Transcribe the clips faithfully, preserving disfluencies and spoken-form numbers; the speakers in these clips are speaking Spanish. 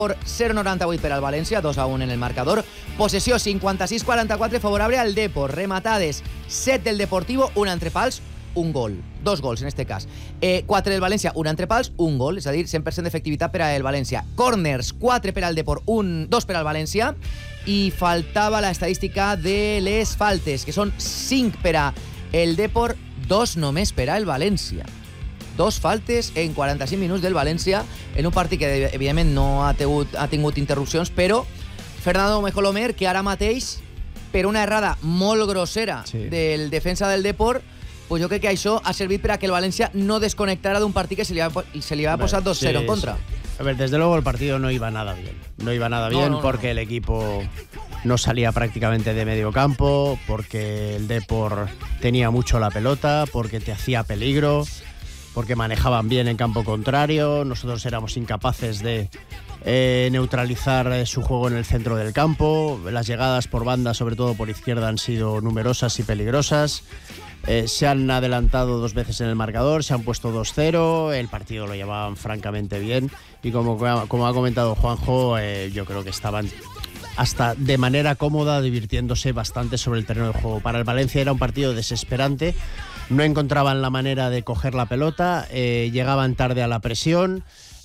por zero coma noranta-vuit per al València, dos a un en el marcador. Possessió cinquanta-sis quaranta-quatre favorable al Depor. Rematades set del Deportivo, un entre pals, un gol. Dos gols en este cas. Eh, quatre del València, un entre pals, un gol, és a dir, cent per cent d'efectivitat per al València. Corners, quatre per al Depor, un, dos per al València. I faltava l'estadística de les faltes, que són cinc per a el Depor, dos només per al València. Dos faltes en quaranta-cinc minuts del València en un partit que evidentment no ha tingut, ha tingut interrupcions, però Fernando Mejolomer, que ara mateix per una errada molt grossera sí. del defensa del Depor, pues jo crec que això ha servit per a que el València no desconectara d'un partit que se li ha, se li ha posat dos cero sí, en contra. Sí. A ver, desde luego el partido no iba nada bien. No iba nada bien no, no, porque no. el equipo no salía prácticamente de medio campo, porque el Depor tenía mucho la pelota, porque te hacía peligro, porque manejaban bien en campo contrario. Nosotros éramos incapaces de eh, neutralizar eh, su juego en el centro del campo. Las llegadas por banda, sobre todo por izquierda, han sido numerosas y peligrosas. Eh, se han adelantado dos veces en el marcador, se han puesto dos cero, el partido lo llevaban francamente bien y como, como ha comentado Juanjo, eh, yo creo que estaban hasta de manera cómoda divirtiéndose bastante sobre el terreno de juego. Para el Valencia era un partido desesperante, no encontraban la manera de coger la pelota, eh, llegaban tarde a la presión.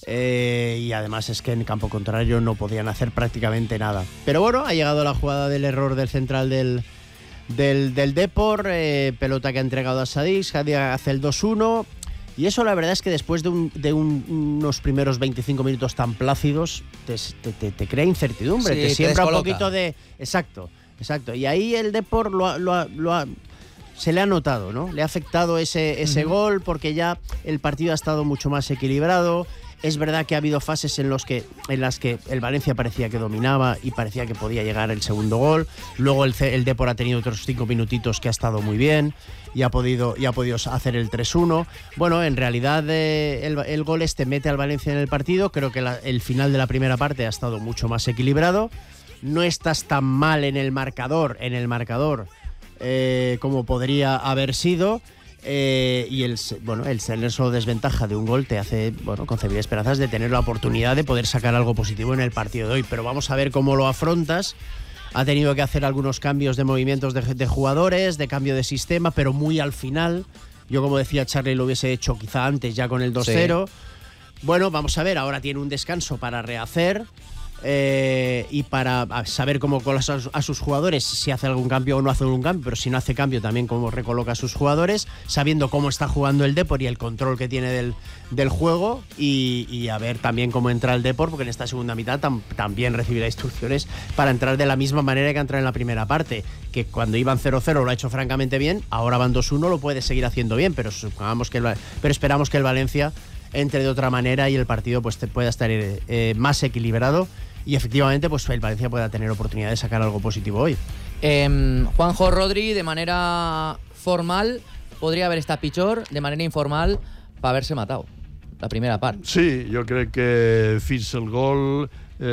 Eh, y además es que en campo contrario no podían hacer prácticamente nada. Pero bueno, ha llegado la jugada del error del central del Del, del Depor, eh, pelota que ha entregado a Sadik, Sadik hace el dos uno y eso la verdad es que después de, un, de un, unos primeros veinticinco minutos tan plácidos te, te, te crea incertidumbre, sí, te siembra te un poquito de... Exacto, exacto. Y ahí el Depor lo ha, lo ha, lo ha, se le ha notado, ¿no? Le ha afectado ese, ese uh-huh. gol porque ya el partido ha estado mucho más equilibrado. Es verdad que ha habido fases en, los que, en las que el Valencia parecía que dominaba y parecía que podía llegar el segundo gol. Luego el, el Depor ha tenido otros cinco minutitos que ha estado muy bien y ha podido, y ha podido hacer el tres uno. Bueno, en realidad eh, el, el gol este mete al Valencia en el partido. Creo que la, el final de la primera parte ha estado mucho más equilibrado. No estás tan mal en el marcador, en el marcador eh, como podría haber sido. Eh, y el, bueno, el tener solo desventaja de un gol te hace bueno, concebir esperanzas de tener la oportunidad de poder sacar algo positivo en el partido de hoy. Pero vamos a ver cómo lo afrontas. Ha tenido que hacer algunos cambios de movimientos de, de jugadores, de cambio de sistema, pero muy al final. Yo, como decía Charlie, lo hubiese hecho quizá antes ya con el dos cero. Sí. Bueno, vamos a ver, ahora tiene un descanso para rehacer. Eh, y para saber cómo coloca a sus jugadores, si hace algún cambio o no hace algún cambio, pero si no hace cambio también cómo recoloca a sus jugadores, sabiendo cómo está jugando el Depor y el control que tiene del, del juego y, y a ver también cómo entra el Depor, porque en esta segunda mitad tam, también recibirá instrucciones para entrar de la misma manera que entrar en la primera parte, que cuando iban cero cero lo ha hecho francamente bien, ahora van dos uno, lo puede seguir haciendo bien, pero, supongamos que el, pero esperamos que el Valencia entre de otra manera y el partido pues te pueda estar eh, más equilibrado y efectivamente pues el Valencia pueda tener oportunidad de sacar algo positivo hoy. Eh, Juanjo, Rodri, de manera formal podria haver estat pitjor, de manera informal va haver-se matat la primera part. Sí, jo crec que fins el gol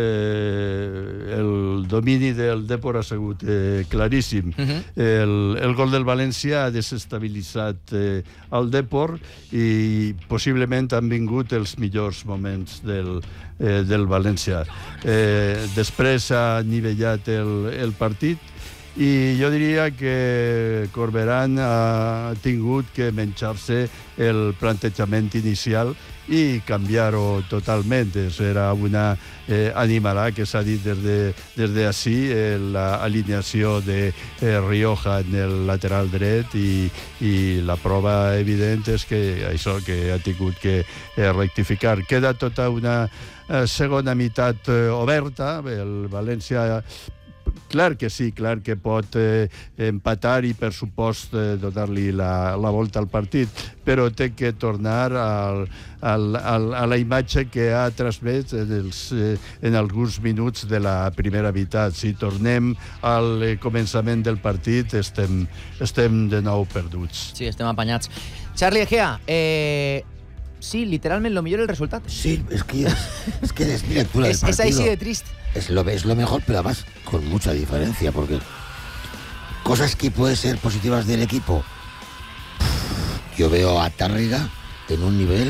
eh, el domini del Depor ha sigut eh, claríssim. Uh-huh. el, el gol del València ha desestabilitzat eh, el Depor i possiblement han vingut els millors moments del, eh, del València. Eh, després ha nivellat el, el partit i jo diria que Corberán ha tingut que menjar-se el plantejament inicial i canviar-ho totalment. Era una eh, animalà que s'ha dit des de, des de així, eh, l'alineació de eh, Rioja en el lateral dret i, i la prova evident és que això que ha tingut que eh, rectificar. Queda tota una eh, segona meitat eh, oberta. El València clar que sí, clar que pot eh, empatar i per supost eh, donar-li la, la volta al partit, però té que tornar al, al, al, a la imatge que ha transmès en, els, eh, en alguns minuts de la primera meitat. Si tornem al eh, començament del partit estem, estem de nou perduts. Sí, estem apanyats. Charlie Egea, eh, sí, literalment lo millor el resultat. Sí, es que es, es que es lectura del es, partido. Es ahí sí de triste. Es lo, es lo mejor, pero además con mucha diferencia, porque cosas que pueden ser positivas del equipo, yo veo a Tárrega en un nivel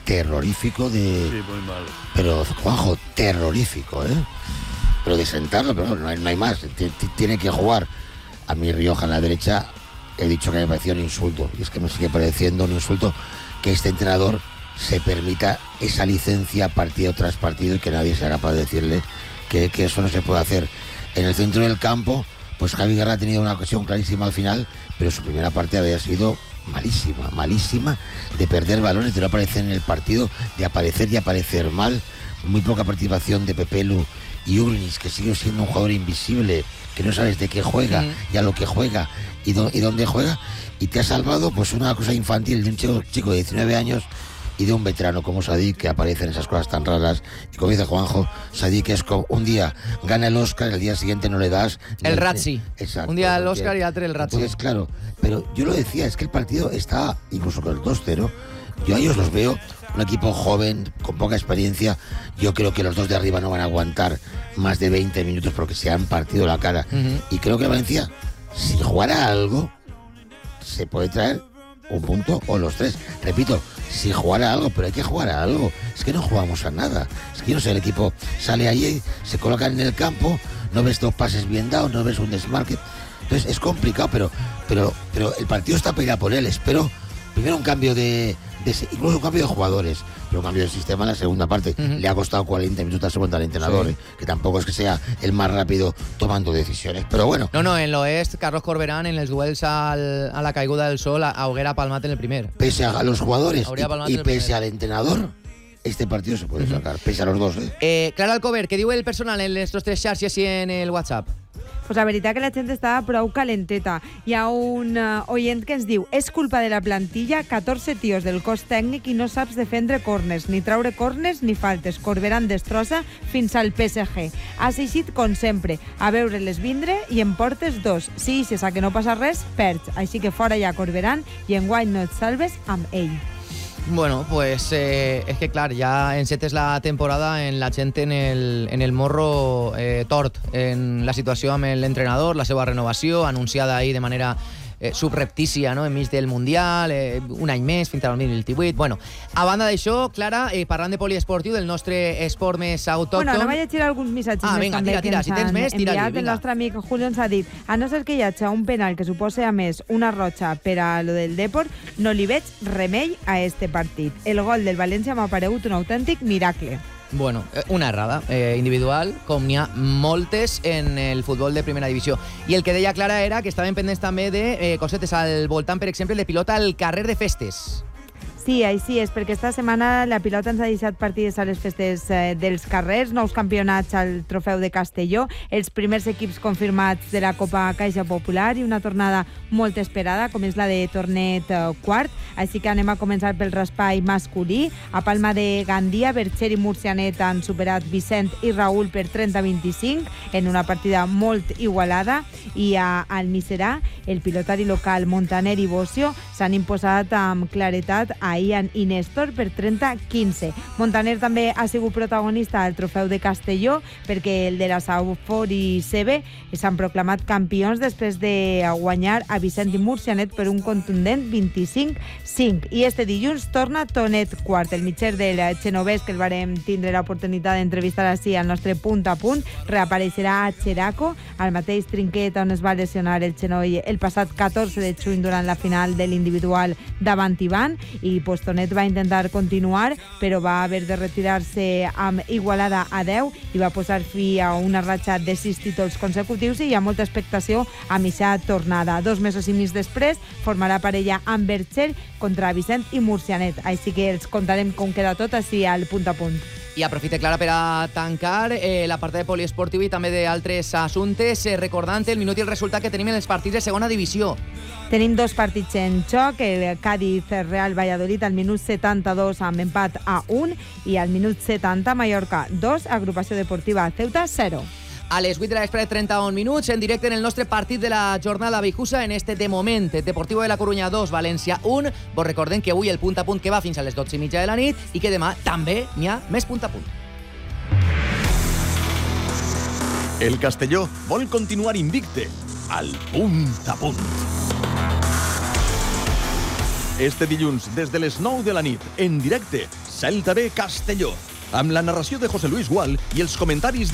terrorífico de... Sí, muy mal. Pero, Juanjo, terrorífico, ¿eh? Pero de sentarlo, pero no hay, no hay más. Tiene que jugar. A mí Rioja en la derecha, he dicho que me parecía un insulto. Y es que me sigue pareciendo un insulto que este entrenador se permita esa licencia partido tras partido y que nadie sea capaz de decirle que, que eso no se puede hacer. En el centro del campo, pues Javi Guerra ha tenido una ocasión clarísima al final, pero su primera parte había sido malísima, malísima, de perder balones, de no aparecer en el partido, de aparecer y aparecer mal. Muy poca participación de Pepelu y Ugrinis, que sigue siendo un jugador invisible, que no sabes de qué juega, mm. y a lo que juega, y, do, y dónde juega, y te ha salvado pues una cosa infantil de un chico, chico de diecinueve años y de un veterano como Sadik, que aparece en esas cosas tan raras. Y como dice Juanjo, Sadik es como un día gana el Oscar, el día siguiente no le das... El Razzi. Exacto. Un día el Oscar y otro el Razzi. Entonces, claro, pero yo lo decía, es que el partido está, incluso con el dos cero, yo a ellos los veo, un equipo joven, con poca experiencia. Yo creo que los dos de arriba no van a aguantar más de veinte minutos porque se han partido la cara. Uh-huh. Y creo que Valencia, si jugara algo, se puede traer un punto o los tres. Repito, si jugara algo, pero hay que jugar a algo. Es que no jugamos a nada. Es que yo no sé, el equipo sale ahí, se colocan en el campo, no ves dos pases bien dados, no ves un desmarque. Entonces es complicado, pero, pero, pero el partido está para ir a por él. Espero primero un cambio de, de incluso un cambio de jugadores, pero un cambio de sistema en la segunda parte. Uh-huh. Le ha costado cuarenta minutos a segunda al entrenador, sí. eh, que tampoco es que sea el más rápido tomando decisiones, pero bueno. No, no, en l'oest, Carlos Corberán, en els duels al, a la caiguda del sol, hauria palmat en el primer. Pese a los jugadores y, y pese al entrenador, este partido se puede sacar, uh-huh. pese a los dos. Eh. Eh, Clara Alcover, què diu el personal en les nostres xarxes i en el WhatsApp? Pues la veritat que la gent està prou calenteta. Hi ha un uh, oient que ens diu: és culpa de la plantilla, catorze tios del cos tècnic i no saps defendre corners, ni traure corners ni faltes. Corberán destrossa fins al P S G. Has eixit com sempre, a veure-les vindre i en portes dos. Si eixes a que no passa res, perds. Així que fora ja Corberán i enguany no et salves amb ell. Bueno, pues eh, es que claro, ya encetes la temporada en la gente en el, en el morro eh, tort en la situación amb l'entrenador, la seva renovació anunciada ahí de manera eh, subreptícia, no? Enmig del Mundial, eh, un any més, fins al dos mil divuit. Bueno, a banda d'això, Clara, eh, parlant de poliesportiu, del nostre esport més autòcton... Bueno, no vaig a tirar alguns missatges ah, més venga, també tira, tira, que si ens tens han més, tira-li, enviat. El nostre amic Julio ens ha dit: a no ser que hi hagi un penal que suposa a més una roja per a lo del Depor, no li veig remei a este partit. El gol del València m'ha paregut un autèntic miracle. Bueno, una errada eh, individual, com n'hi ha moltes en el futbol de primera divisió. I el que deia Clara era que estaven pendents també de eh, cosetes al voltant, per exemple, de pilota al carrer de festes. Sí, així és, perquè esta setmana la pilota ens ha deixat partides a les festes eh, dels carrers, nous campionats al Trofeu de Castelló, els primers equips confirmats de la Copa Caixa Popular i una tornada molt esperada, com és la de Tornet eh, quart. Així que anem a començar pel raspall masculí. A Palma de Gandia, Bercher i Murcianet han superat Vicent i Raül per trenta a vint-i-cinc en una partida molt igualada, i a Almiserà, el pilotari local Montaner i Bocio s'han imposat amb claretat a Ian i Néstor per trenta a quinze. Montaner també ha sigut protagonista al Trofeu de Castelló, perquè el de la Safor i Sebe s'han proclamat campions després de guanyar a Vicent i Murcianet per un contundent vint-i-cinc a cinc. I este dilluns torna Tonet quart. El mitger del Genovès, que el varem tindre l'oportunitat d'entrevistar així al nostre punt a punt, reapareixerà a Xeraco, al mateix trinquet on es va lesionar el genoll el passat catorze de juny durant la final de l'individual davant Ivan, i pues, Tonet va intentar continuar, però va haver de retirar-se amb Igualada a deu i va posar fi a una ratxa de sis títols consecutius, i hi ha molta expectació a mitja tornada. Dos mesos i mig després formarà parella amb Bercher contra Vicent i Murcianet. Així que els contarem com queda tot així al punt a punt. I aprofite, Clara, per a tancar eh, l'apartat de poliesportiu i també d'altres assumptes, eh, recordant el minut i el resultat que tenim en els partits de segona divisió. Tenim dos partits en xoc, el Cádiz-Real Valladolid al minut setanta-dos amb empat a un, i al minut setanta Mallorca dos, Agrupació Deportiva Ceuta zero. A les vuit de la vespre, trenta-un minuts, en directe en el nostre partit de la jornada Bijusa, en este de moment, Deportivo de la Coruña dos, València un. Vos recordem que avui el punt a punt que va fins a les dotze i mitja de la nit, i que demà també n'hi ha més punt a punt. El Castelló vol continuar invicte al punt a punt. Este dilluns, des de les nou de la nit, en directe, Celta B Castelló, amb la narració de José Luis Gual i els comentaris